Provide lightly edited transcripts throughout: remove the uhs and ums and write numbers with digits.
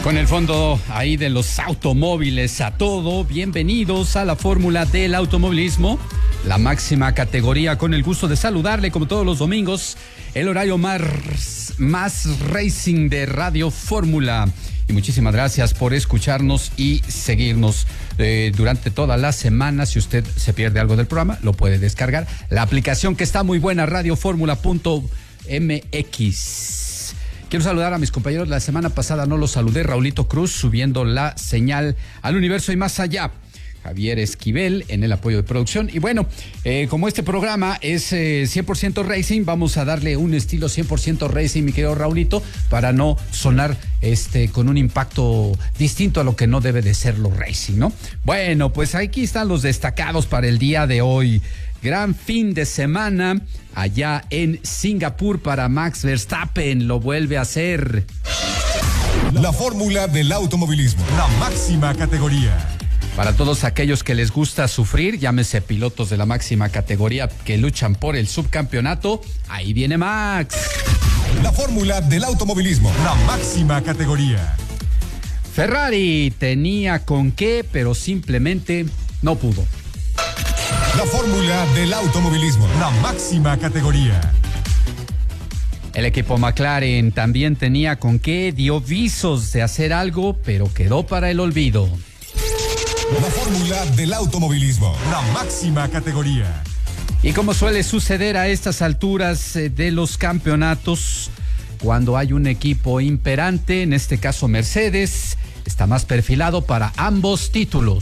Con el fondo ahí de los automóviles a todo, bienvenidos a la fórmula del automovilismo, la máxima categoría, con el gusto de saludarle como todos los domingos, el horario más racing de Radio Fórmula. Y muchísimas gracias por escucharnos y seguirnos durante toda la semana. Si usted se pierde algo del programa, lo puede descargar. La aplicación que está muy buena, radioformula.mx. Quiero saludar a mis compañeros. La semana pasada no los saludé. Raulito Cruz subiendo la señal al universo y más allá. Javier Esquivel en el apoyo de producción. Y bueno, como este programa es 100% racing, vamos a darle un estilo 100% racing, mi querido Raulito, para no sonar con un impacto distinto a lo que no debe de ser lo racing, ¿no? Bueno, pues aquí están los destacados para el día de hoy. Gran fin de semana allá en Singapur para Max Verstappen, lo vuelve a hacer. La fórmula del automovilismo, la máxima categoría. Para todos aquellos que les gusta sufrir, llámese pilotos de la máxima categoría que luchan por el subcampeonato, ahí viene Max. La fórmula del automovilismo, la máxima categoría. Ferrari tenía con qué, pero simplemente no pudo. La fórmula del automovilismo, la máxima categoría. El equipo McLaren también tenía con qué, dio visos de hacer algo, pero quedó para el olvido. La fórmula del automovilismo, la máxima categoría. Y como suele suceder a estas alturas de los campeonatos, cuando hay un equipo imperante, en este caso Mercedes, está más perfilado para ambos títulos.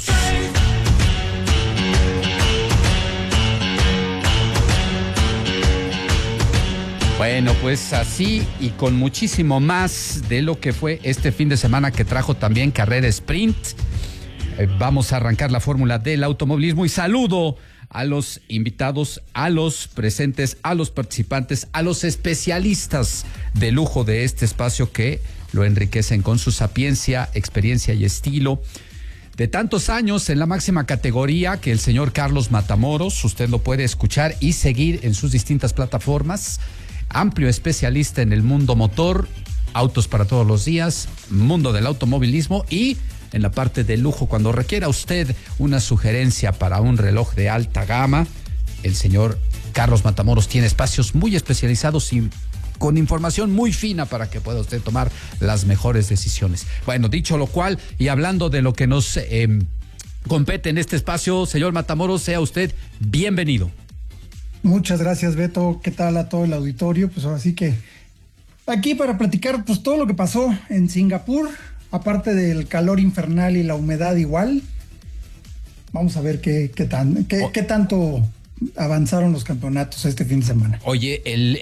Bueno, pues así y con muchísimo más de lo que fue este fin de semana que trajo también carrera sprint. Vamos a arrancar la fórmula del automovilismo y saludo a los invitados, a los presentes, a los participantes, a los especialistas de lujo de este espacio que lo enriquecen con su sapiencia, experiencia y estilo. De tantos años en la máxima categoría que el señor Carlos Matamoros, usted lo puede escuchar y seguir en sus distintas plataformas. Amplio especialista en el mundo motor, autos para todos los días, mundo del automovilismo y en la parte de lujo. Cuando requiera usted una sugerencia para un reloj de alta gama, el señor Carlos Matamoros tiene espacios muy especializados y con información muy fina para que pueda usted tomar las mejores decisiones. Bueno, dicho lo cual y hablando de lo que nos compete en este espacio, señor Matamoros, sea usted bienvenido. Muchas gracias, Beto. ¿Qué tal a todo el auditorio? Pues ahora sí que aquí para platicar pues todo lo que pasó en Singapur, aparte del calor infernal y la humedad igual. Vamos a ver qué tanto avanzaron los campeonatos este fin de semana. Oye,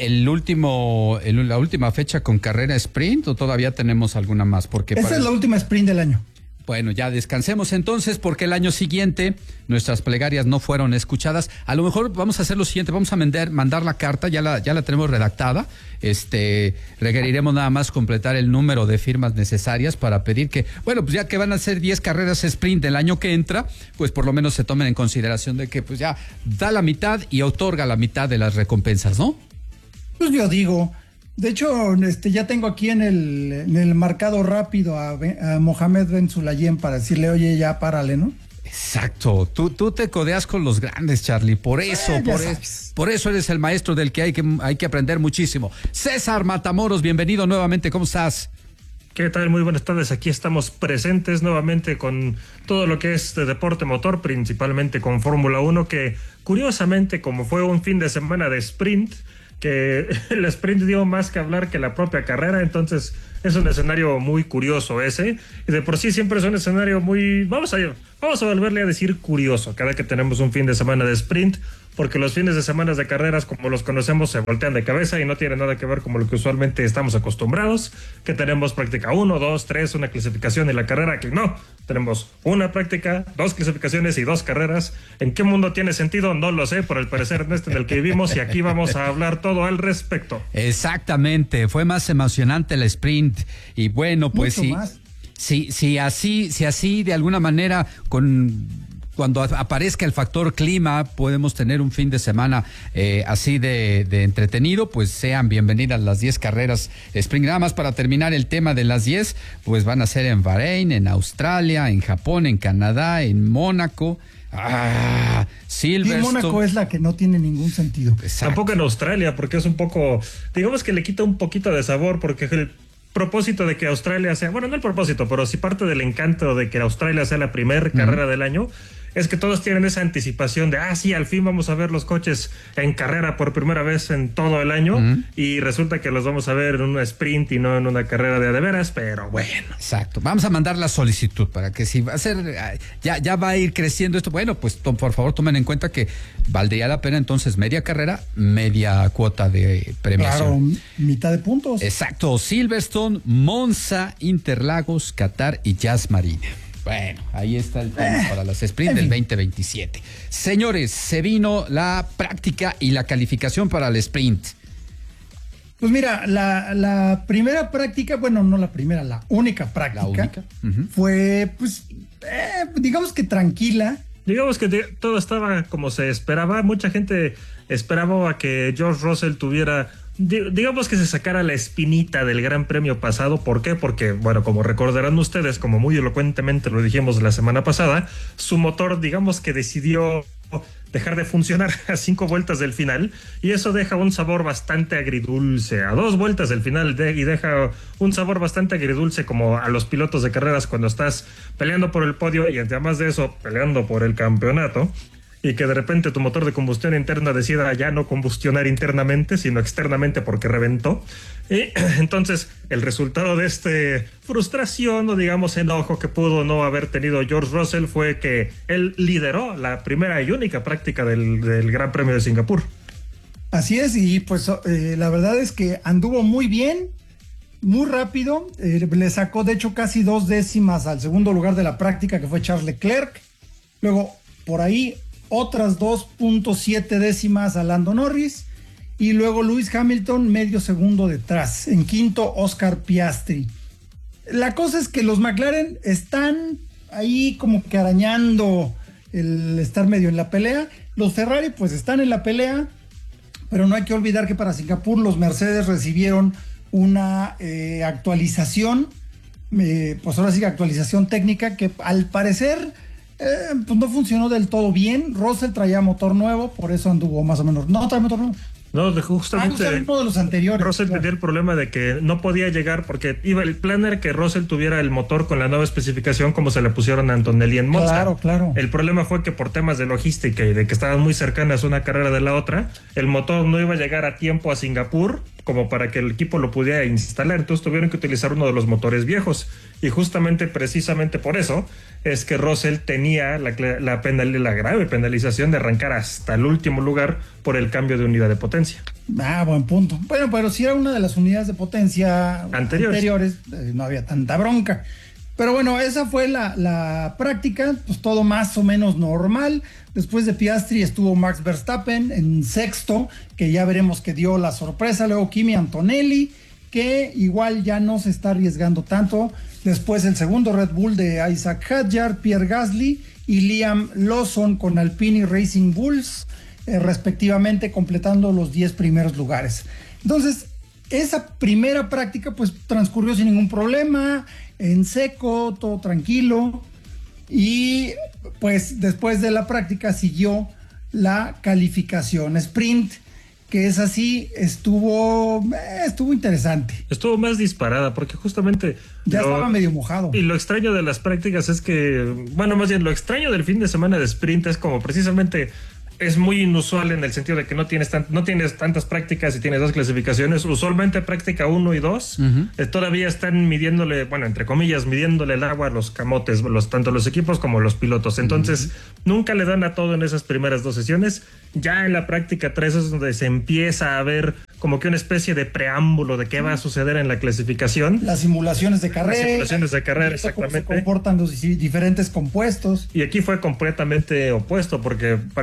la última fecha con carrera sprint, ¿o todavía tenemos alguna más? Porque esta es la última sprint del año. Bueno, ya descansemos entonces porque el año siguiente nuestras plegarias no fueron escuchadas. A lo mejor vamos a hacer lo siguiente, vamos a mandar la carta, ya la tenemos redactada. Requeriremos nada más completar el número de firmas necesarias para pedir que, bueno, pues ya que van a ser 10 carreras sprint el año que entra, pues por lo menos se tomen en consideración de que pues ya da la mitad y otorga la mitad de las recompensas, ¿no? Pues yo digo, de hecho, ya tengo aquí en el marcado rápido a Mohamed Ben Sulayem para decirle, oye, ya párale, ¿no? Exacto, tú te codeas con los grandes, Charlie, por eso eres el maestro del que hay que aprender muchísimo. César Matamoros, bienvenido nuevamente, ¿cómo estás? ¿Qué tal? Muy buenas tardes, aquí estamos presentes nuevamente con todo lo que es de deporte motor, principalmente con Fórmula 1, que curiosamente, como fue un fin de semana de sprint, que el sprint dio más que hablar que la propia carrera, entonces es un escenario muy curioso ese, y de por sí siempre es un escenario muy, vamos a volverle a decir curioso, cada que tenemos un fin de semana de sprint, porque los fines de semana de carreras como los conocemos se voltean de cabeza y no tiene nada que ver como lo que usualmente estamos acostumbrados, que tenemos práctica 1, 2, 3, una clasificación y la carrera, que no, tenemos una práctica, 2 clasificaciones y 2 carreras. ¿En qué mundo tiene sentido? No lo sé, por el parecer en en el que vivimos, y aquí vamos a hablar todo al respecto. Exactamente, fue más emocionante el sprint y bueno, pues sí. Si así de alguna manera con cuando aparezca el factor clima, podemos tener un fin de semana así de entretenido, pues sean bienvenidas las 10 carreras sprint. Nada más para terminar el tema de las 10, pues van a ser en Bahrein, en Australia, en Japón, en Canadá, en Mónaco. Silverstone. Y Mónaco es la que no tiene ningún sentido. Exacto. Tampoco en Australia, porque es un poco, digamos que le quita un poquito de sabor, porque el propósito de que Australia sea, bueno, no el propósito, pero sí parte del encanto de que Australia sea la primera carrera del año, es que todos tienen esa anticipación de, sí, al fin vamos a ver los coches en carrera por primera vez en todo el año, y resulta que los vamos a ver en una sprint y no en una carrera de veras, pero bueno. Exacto. Vamos a mandar la solicitud para que si va a ser, ya va a ir creciendo esto, bueno, pues por favor tomen en cuenta que valdría la pena entonces media carrera, media cuota de premiación. Claro, mitad de puntos. Exacto. Silverstone, Monza, Interlagos, Qatar y Jazz Marina. Bueno, ahí está el tema para las sprint del 2027. Señores, se vino la práctica y la calificación para el sprint. Pues mira, la primera práctica, bueno, no la primera, la única práctica fue, pues, digamos que tranquila. Digamos que todo estaba como se esperaba. Mucha gente esperaba a que George Russell tuviera, digamos que se sacara la espinita del Gran Premio pasado. ¿Por qué? Porque, bueno, como recordarán ustedes, como muy elocuentemente lo dijimos la semana pasada, su motor, digamos que decidió dejar de funcionar a 5 vueltas del final, y eso deja un sabor bastante agridulce a 2 vueltas del final, y deja un sabor bastante agridulce como a los pilotos de carreras cuando estás peleando por el podio y además de eso peleando por el campeonato, y que de repente tu motor de combustión interna decida ya no combustionar internamente, sino externamente porque reventó. Y entonces el resultado de este frustración o digamos enojo que pudo no haber tenido George Russell fue que él lideró la primera y única práctica del Gran Premio de Singapur. Así es, y pues la verdad es que anduvo muy bien, muy rápido, le sacó de hecho casi 2 décimas al segundo lugar de la práctica, que fue Charles Leclerc. Luego por ahí otras 2.7 décimas a Lando Norris, y luego Lewis Hamilton medio segundo detrás. En quinto, Oscar Piastri. La cosa es que los McLaren están ahí como que arañando el estar medio en la pelea. Los Ferrari pues están en la pelea, pero no hay que olvidar que para Singapur los Mercedes recibieron una actualización, pues ahora sí que actualización técnica, que al parecer pues no funcionó del todo bien. Russell traía motor nuevo, por eso anduvo más o menos. No trae motor nuevo. No, justamente uno de los anteriores. Russell tenía el problema de que no podía llegar porque el plan era que Russell tuviera el motor con la nueva especificación como se le pusieron a Antonelli en Monza. Claro. El problema fue que por temas de logística y de que estaban muy cercanas una carrera de la otra, el motor no iba a llegar a tiempo a Singapur como para que el equipo lo pudiera instalar, entonces tuvieron que utilizar uno de los motores viejos, y justamente precisamente por eso es que Russell tenía la grave penalización de arrancar hasta el último lugar por el cambio de unidad de potencia. Buen punto. Bueno, pero si era una de las unidades de potencia anteriores no había tanta bronca. Pero bueno, esa fue la práctica, pues todo más o menos normal. Después de Piastri estuvo Max Verstappen en sexto, que ya veremos que dio la sorpresa. Luego Kimi Antonelli, que igual ya no se está arriesgando tanto. Después el segundo Red Bull de Isaac Hadjar, Pierre Gasly y Liam Lawson con Alpine y Racing Bulls, respectivamente, completando los 10 primeros lugares. Entonces, esa primera práctica pues transcurrió sin ningún problema, en seco, todo tranquilo, y pues después de la práctica siguió la calificación sprint, que es así, estuvo interesante. Estuvo más disparada porque justamente ya estaba medio mojado. Y lo extraño de las prácticas es que, bueno, más bien lo extraño del fin de semana de sprint es como precisamente es muy inusual en el sentido de que no tienes tantas prácticas y tienes 2 clasificaciones. Usualmente práctica 1 y 2 todavía están midiéndole, bueno, entre comillas, midiéndole el agua a los camotes, tanto los equipos como los pilotos. Entonces, nunca le dan a todo en esas primeras 2 sesiones. Ya en la práctica 3 es donde se empieza a ver como que una especie de preámbulo de qué va a suceder en la clasificación. Las simulaciones de carrera. Las simulaciones de carrera, exactamente. Cómo se comportan los diferentes compuestos. Y aquí fue completamente opuesto porque Verstappen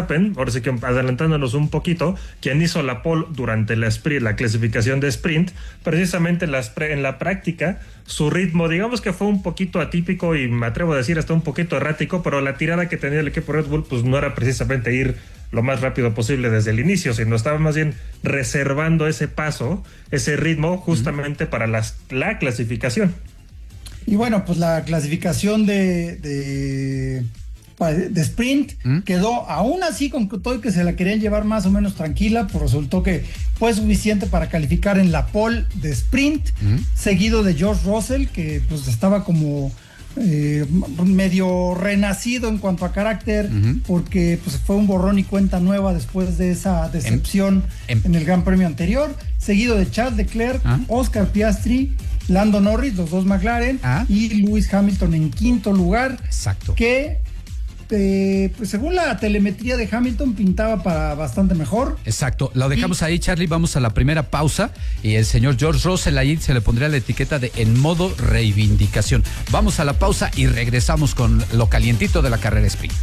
Verstappen, ahora sí que adelantándonos un poquito, quien hizo la pole durante la clasificación de sprint, precisamente en la práctica, su ritmo, digamos que fue un poquito atípico y me atrevo a decir hasta un poquito errático, pero la tirada que tenía el equipo Red Bull pues no era precisamente ir lo más rápido posible desde el inicio, sino estaba más bien reservando ese paso, ese ritmo justamente para la clasificación. Y bueno, pues la clasificación de sprint quedó aún así con todo que se la querían llevar más o menos tranquila, pues resultó que fue suficiente para calificar en la pole de sprint, seguido de George Russell, que pues estaba como medio renacido en cuanto a carácter, porque pues fue un borrón y cuenta nueva después de esa decepción en el Gran Premio anterior, seguido de Charles Leclerc, Oscar Piastri, Lando Norris, los dos McLaren, y Lewis Hamilton en quinto lugar. Exacto. Que pues según la telemetría de Hamilton pintaba para bastante mejor. Exacto, lo dejamos ahí, Charlie, vamos a la primera pausa y el señor George Russell ahí se le pondría la etiqueta de en modo reivindicación. Vamos a la pausa y regresamos con lo calientito de la carrera sprint.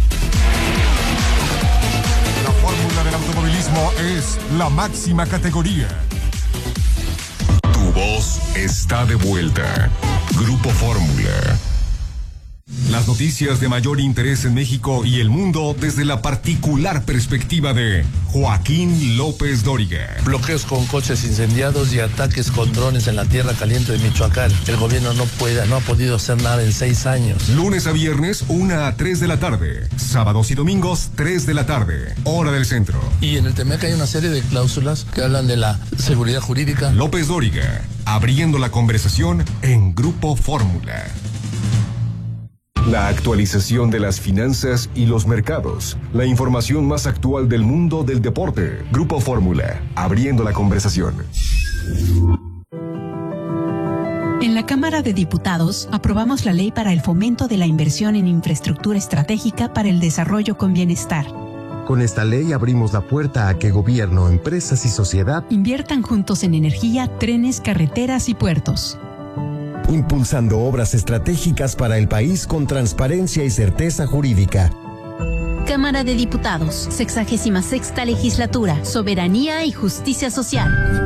La fórmula del automovilismo es la máxima categoría. Tu voz está de vuelta. Grupo Fórmula. Las noticias de mayor interés en México y el mundo desde la particular perspectiva de Joaquín López Dóriga. Bloqueos con coches incendiados y ataques con drones en la tierra caliente de Michoacán. El gobierno no ha podido hacer nada en 6 años. Lunes a viernes, 1 a 3 de la tarde. Sábados y domingos, 3 de la tarde. Hora del centro. Y en el TEMEC hay una serie de cláusulas que hablan de la seguridad jurídica. López Dóriga, abriendo la conversación en Grupo Fórmula. La actualización de las finanzas y los mercados. La información más actual del mundo del deporte. Grupo Fórmula, abriendo la conversación. En la Cámara de Diputados aprobamos la ley para el fomento de la inversión en infraestructura estratégica para el desarrollo con bienestar. Con esta ley abrimos la puerta a que gobierno, empresas y sociedad inviertan juntos en energía, trenes, carreteras y puertos. Impulsando obras estratégicas para el país con transparencia y certeza jurídica. Cámara de Diputados, 66ª Legislatura, Soberanía y Justicia Social.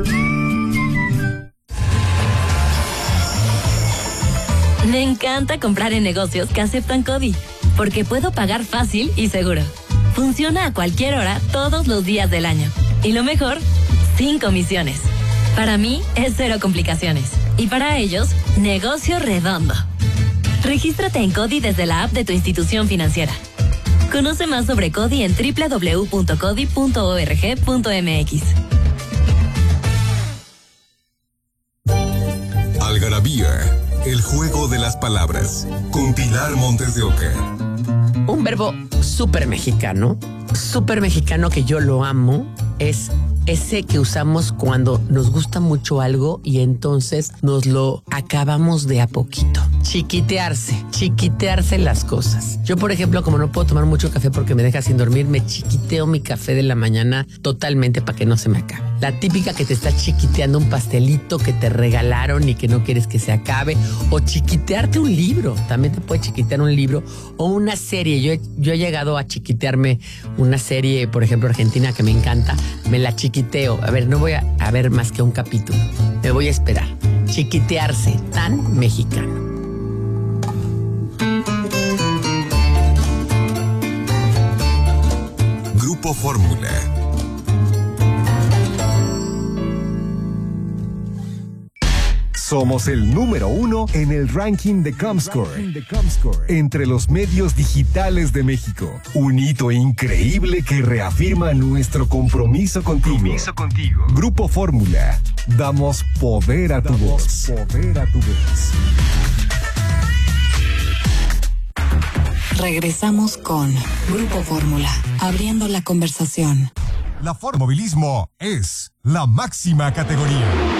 Me encanta comprar en negocios que aceptan CODI, porque puedo pagar fácil y seguro. Funciona a cualquier hora, todos los días del año. Y lo mejor, sin comisiones. Para mí es cero complicaciones. Y para ellos, negocio redondo. Regístrate en CODI desde la app de tu institución financiera. Conoce más sobre CODI en www.codi.org.mx. Algarabía, el juego de las palabras. Con Pilar Montes de Oca. Un verbo súper mexicano que yo lo amo, es ese que usamos cuando nos gusta mucho algo y entonces nos lo acabamos de a poquito. Chiquitearse las cosas. Yo, por ejemplo, como no puedo tomar mucho café porque me deja sin dormir, me chiquiteo mi café de la mañana totalmente para que no se me acabe. La típica que te está chiquiteando un pastelito que te regalaron y que no quieres que se acabe, o chiquitearte un libro. También te puede chiquitear un libro o una serie. Yo he llegado a chiquitearme una serie, por ejemplo, argentina, que me encanta. Me la chiquiteo. A ver, no voy a ver más que un capítulo. Me voy a esperar. Chiquitearse, tan mexicano. Grupo Fórmula. Somos el número 1 en el ranking de Comscore entre los medios digitales de México. Un hito increíble que reafirma nuestro compromiso contigo. Grupo Fórmula. Damos poder a tu voz. Regresamos con Grupo Fórmula, abriendo la conversación. La Fórmula Movilismo es la máxima categoría.